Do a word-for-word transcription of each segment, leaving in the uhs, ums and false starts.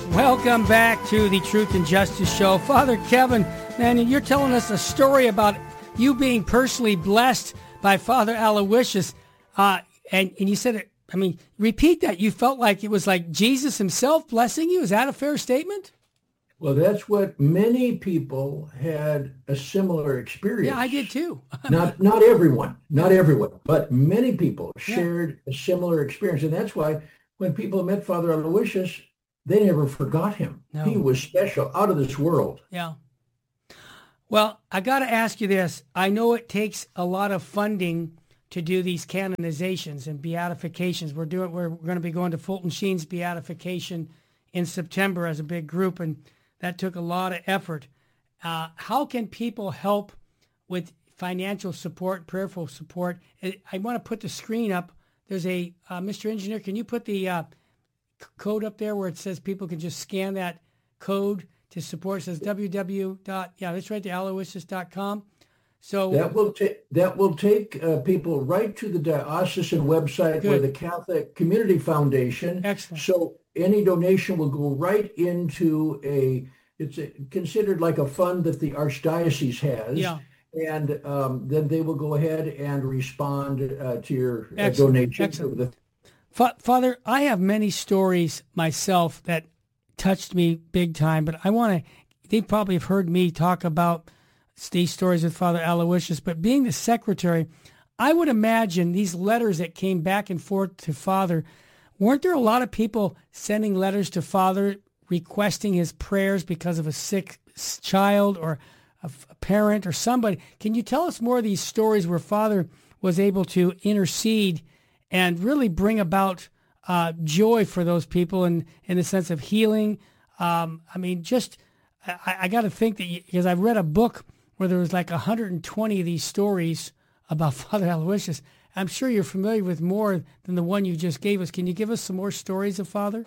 Welcome back to the Truth and Justice Show. Father Kevin, man, you're telling us a story about you being personally blessed by Father Aloysius. Uh, and, and you said, it, I mean, repeat that. You felt like it was like Jesus himself blessing you. Is that a fair statement? Well, that's what many people had a similar experience. Yeah, I did too. not not everyone, not everyone, but many people shared yeah. a similar experience. And that's why when people met Father Aloysius, they never forgot him. No. He was special, out of this world. Yeah. Well, I got to ask you this. I know it takes a lot of funding to do these canonizations and beatifications. We're doing. We're going to be going to Fulton Sheen's beatification in September as a big group, and that took a lot of effort. Uh, how can people help with financial support, prayerful support? I want to put the screen up. There's a uh, Mister Engineer. Can you put the uh, code up there where it says people can just scan that code to support? It says www. Yeah, that's right, the aloysius dot com. So that will take that will take uh, people right to the diocesan website where the Catholic Community Foundation. Excellent. So any donation will go right into a. It's a, considered like a fund that the Archdiocese has. Yeah. And um, then they will go ahead and respond uh, to your uh, Excellent. donation. Excellent. The... Fa- Father, I have many stories myself that touched me big time, but I want to. They probably have heard me talk about these stories with Father Aloysius, but being the secretary, I would imagine these letters that came back and forth to Father, weren't there a lot of people sending letters to Father requesting his prayers because of a sick child or a parent or somebody? Can you tell us more of these stories where Father was able to intercede and really bring about uh, joy for those people in, in the sense of healing? Um, I mean, just, I, I got to think that, you, because I've read a book where there was like one hundred twenty of these stories about Father Aloysius. I'm sure you're familiar with more than the one you just gave us. Can you give us some more stories of Father?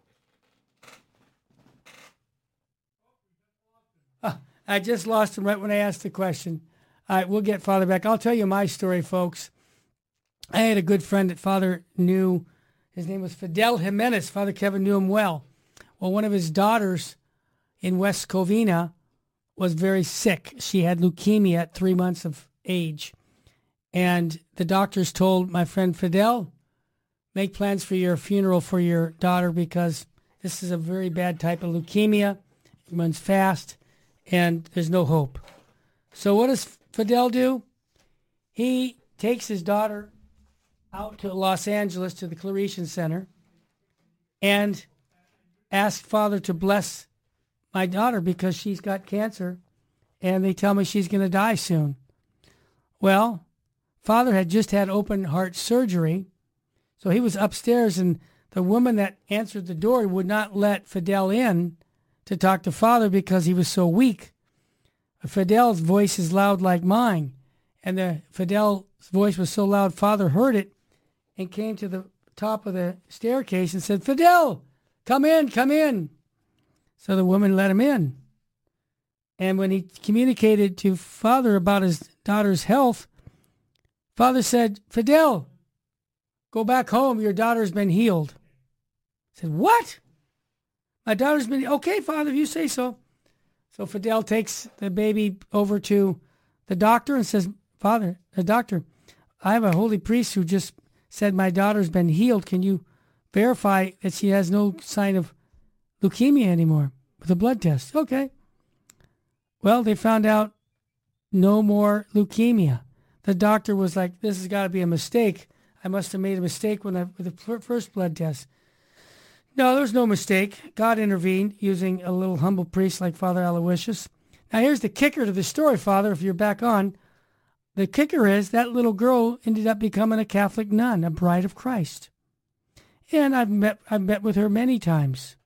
Oh, I just lost him right when I asked the question. All right, we'll get Father back. I'll tell you my story, folks. I had a good friend that Father knew. His name was Fidel Jimenez. Father Kevin knew him well. Well, one of his daughters in West Covina was very sick. She had leukemia at three months of age. And the doctors told my friend Fidel, make plans for your funeral for your daughter because this is a very bad type of leukemia. It runs fast, and there's no hope. So what does Fidel do? He takes his daughter out to Los Angeles to the Claretian Center and asks Father to bless my daughter because she's got cancer, and they tell me she's going to die soon. Well, Father had just had open heart surgery, so he was upstairs, and the woman that answered the door would not let Fidel in to talk to Father because he was so weak. Fidel's voice is loud like mine, and the Fidel's voice was so loud, Father heard it and came to the top of the staircase and said, Fidel, come in, come in. So the woman let him in. And when he communicated to Father about his daughter's health, Father said, Fidel, go back home. Your daughter's been healed. I said, what? My daughter's been, okay, Father, if you say so. So Fidel takes the baby over to the doctor and says, Father, the doctor, I have a holy priest who just said my daughter's been healed. Can you verify that she has no sign of leukemia anymore with a blood test? Okay. Well, they found out no more leukemia. The doctor was like, this has got to be a mistake. I must have made a mistake when I, with the first blood test. No, there was no mistake. God intervened using a little humble priest like Father Aloysius. Now, here's the kicker to the story, Father, if you're back on. The kicker is that little girl ended up becoming a Catholic nun, a bride of Christ. And I've met, I've met with her many times.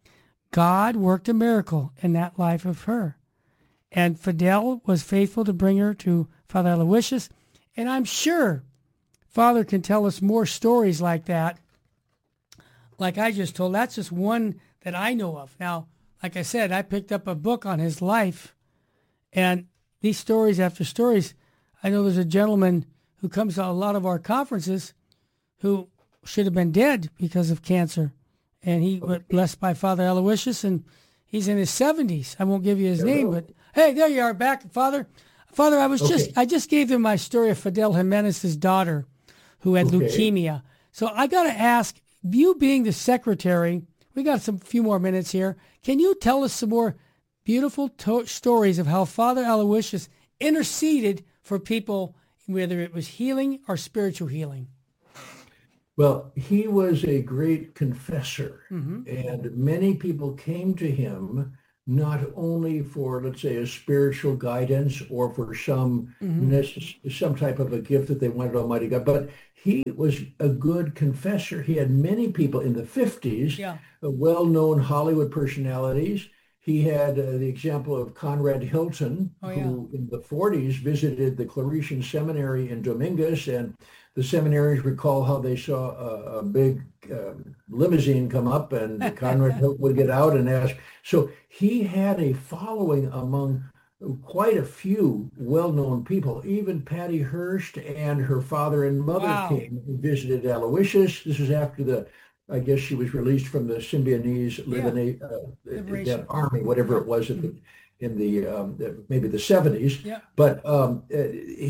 God worked a miracle in that life of her. And Fidel was faithful to bring her to Father Aloysius. And I'm sure Father can tell us more stories like that. Like I just told, that's just one that I know of. Now, like I said, I picked up a book on his life. And these stories after stories, I know there's a gentleman who comes to a lot of our conferences who should have been dead because of cancer. and he was blessed by Father Aloysius, and he's in his seventies. I won't give you his Hello. name, but hey, there you are, back, Father. Father, I was okay. just I just gave them my story of Fidel Jimenez's daughter, who had okay. leukemia. So I got to ask, you being the secretary, we got some few more minutes here. Can you tell us some more beautiful to- stories of how Father Aloysius interceded for people, whether it was healing or spiritual healing? Well, he was a great confessor, mm-hmm. and many people came to him not only for, let's say, a spiritual guidance or for some mm-hmm. necess- some type of a gift that they wanted Almighty God, but he was a good confessor. He had many people in the fifties, yeah. uh, well-known Hollywood personalities. He had uh, the example of Conrad Hilton, oh, who yeah. in the forties visited the Claretian Seminary in Dominguez, and the seminaries recall how they saw a, a big uh, limousine come up, and Conrad Hilton would get out and ask. So he had a following among quite a few well-known people. Even Patty Hearst and her father and mother wow. came and visited Aloysius. This was after the, I guess she was released from the Symbionese yeah. uh, that army, whatever it was in the, in the um, maybe the seventies. Yeah. But um, uh,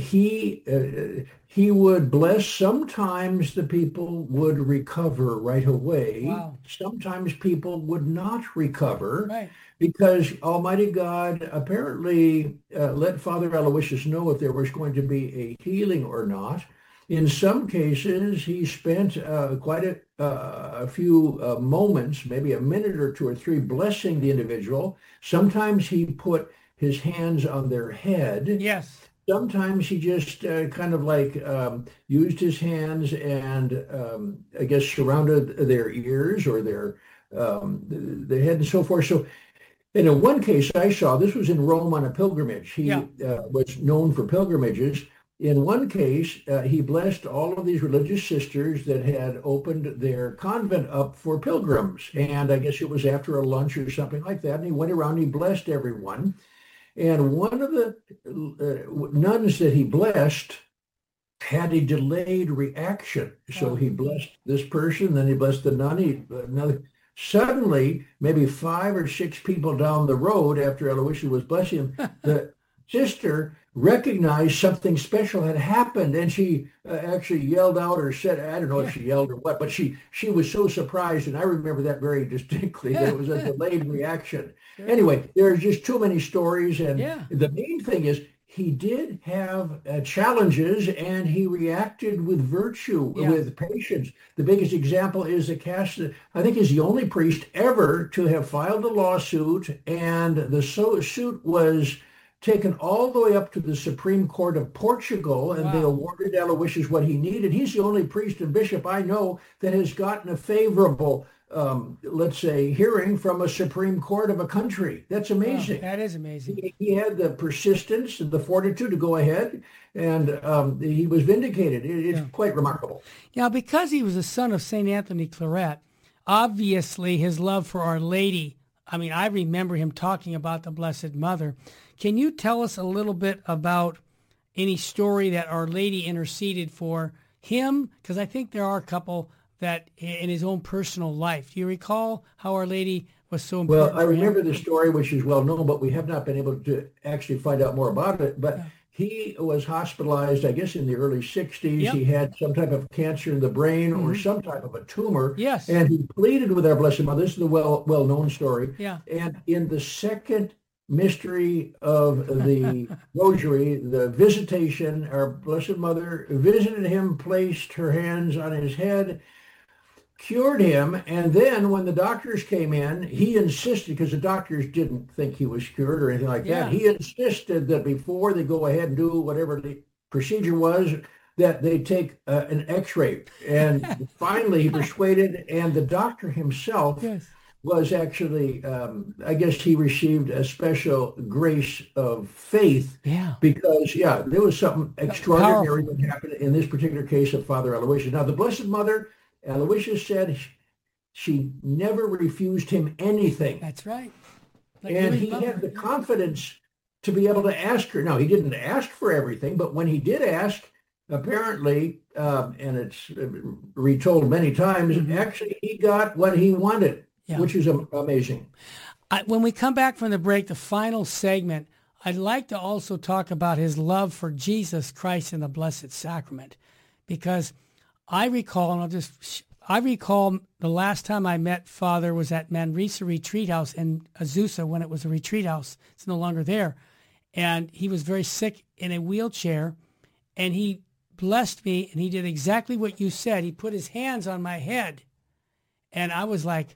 he uh, he would bless. Sometimes the people would recover right away. Wow. Sometimes people would not recover. Right. Because Almighty God apparently uh, let Father Aloysius know if there was going to be a healing or not. In some cases, he spent uh, quite a, uh, a few uh, moments, maybe a minute or two or three, blessing the individual. Sometimes he put his hands on their head. Yes. Sometimes he just uh, kind of like um, used his hands and um, I guess surrounded their ears or their um, their head and so forth. So. And in one case I saw, this was in Rome on a pilgrimage. He yeah. uh, was known for pilgrimages. In one case, uh, he blessed all of these religious sisters that had opened their convent up for pilgrims. And I guess it was after a lunch or something like that. And he went around, and he blessed everyone. And one of the uh, nuns that he blessed had a delayed reaction. So he blessed this person, then he blessed the nun, he, another. Suddenly, maybe five or six people down the road after Aloysius was blessing him, the sister recognized something special had happened, and she uh, actually yelled out or said, I don't know if she yelled or what, but she she was so surprised, and I remember that very distinctly, that it was a delayed reaction. Anyway, there's just too many stories, and yeah. the main thing is he did have uh, challenges, and he reacted with virtue, yeah. with patience. The biggest example is the Catholic, I think he's the only priest ever to have filed a lawsuit, and the so- suit was taken all the way up to the Supreme Court of Portugal, and wow. they awarded Aloysius what he needed. He's the only priest and bishop I know that has gotten a favorable Um, let's say, hearing from a Supreme Court of a country. That's amazing. Oh, that is amazing. He, he had the persistence and the fortitude to go ahead, and um, he was vindicated. It, it's yeah. quite remarkable. Now, because he was a son of Saint Anthony Claret, obviously his love for Our Lady, I mean, I remember him talking about the Blessed Mother. Can you tell us a little bit about any story that Our Lady interceded for him? Because I think there are a couple that in his own personal life. Do you recall how Our Lady was so important? Well, I remember the story, which is well known, but we have not been able to actually find out more about it. But yeah. he was hospitalized, I guess, in the early sixties. Yep. He had some type of cancer in the brain mm-hmm. or some type of a tumor. Yes. And he pleaded with our Blessed Mother. This is the well, well-known story. Yeah. And in the second mystery of the Rosary, the visitation, our Blessed Mother visited him, placed her hands on his head, cured him, and then when the doctors came in, he insisted, because the doctors didn't think he was cured or anything like yeah. that, he insisted that before they go ahead and do whatever the procedure was, that they take uh, an x-ray. And finally he persuaded, and the doctor himself yes. was actually, um, I guess he received a special grace of faith. Yeah. Because, yeah, there was something extraordinary that happened in this particular case of Father Aloysius. Now, the Blessed Mother, Aloysius said she never refused him anything. That's right. Like and he had her. the confidence to be able to ask her. Now, he didn't ask for everything, but when he did ask, apparently, um, and it's retold many times, mm-hmm. actually he got what he wanted, yeah. which is amazing. I, when we come back from the break, the final segment, I'd like to also talk about his love for Jesus Christ and the Blessed Sacrament, because I recall, and I'll just, I recall the last time I met Father was at Manresa Retreat House in Azusa when it was a retreat house. It's no longer there. And he was very sick in a wheelchair, and he blessed me, and he did exactly what you said. He put his hands on my head, and I was like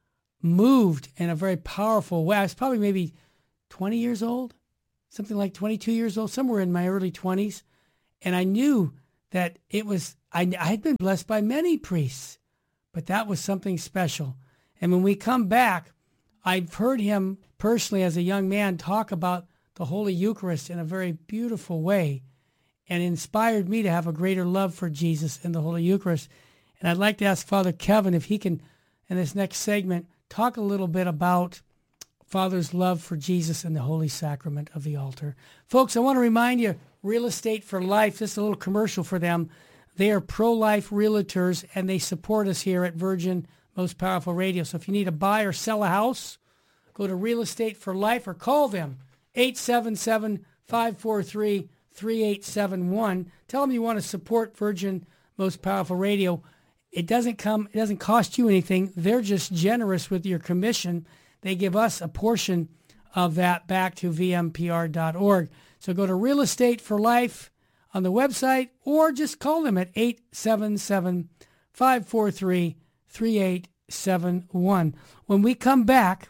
moved in a very powerful way. I was probably maybe twenty years old, something like twenty-two years old, somewhere in my early twenties. And I knew that it was, I, I had been blessed by many priests, but that was something special. And when we come back, I've heard him personally as a young man talk about the Holy Eucharist in a very beautiful way, and inspired me to have a greater love for Jesus in the Holy Eucharist. And I'd like to ask Father Kevin if he can, in this next segment, talk a little bit about Father's love for Jesus and the Holy Sacrament of the altar. Folks, I want to remind you, Real Estate for Life, this is a little commercial for them. They are pro-life realtors, and they support us here at Virgin Most Powerful Radio. So if you need to buy or sell a house, go to Real Estate for Life or call them, eight seven seven, five four three, three eight seven one. Tell them you want to support Virgin Most Powerful Radio. It doesn't come, it doesn't cost you anything. They're just generous with your commission. They give us a portion of that back to V M P R dot org. So go to Real Estate for Life on the website, or just call them at eight seven seven, five four three, three eight seven one. When we come back,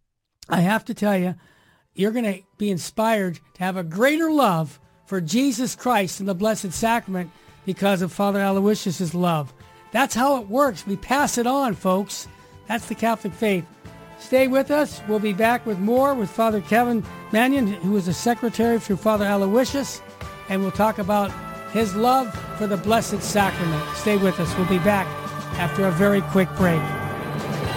I have to tell you, you're going to be inspired to have a greater love for Jesus Christ and the Blessed Sacrament because of Father Aloysius' love. That's how it works. We pass it on, folks. That's the Catholic faith. Stay with us. We'll be back with more with Father Kevin Mannion, who is a secretary through Father Aloysius, and we'll talk about his love for the Blessed Sacrament. Stay with us. We'll be back after a very quick break.